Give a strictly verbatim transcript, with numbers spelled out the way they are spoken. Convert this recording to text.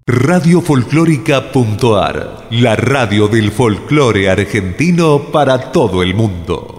Radio Folclórica.ar, la radio del folclore argentino para todo el mundo.